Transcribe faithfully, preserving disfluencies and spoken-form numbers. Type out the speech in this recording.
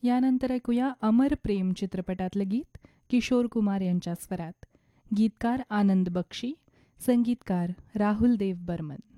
यानंतर ऐकूया अमर प्रेम चित्रपटातलं गीत किशोर कुमार यांच्या स्वरात. गीतकार आनंद बक्षी, संगीतकार राहुल देव बर्मन.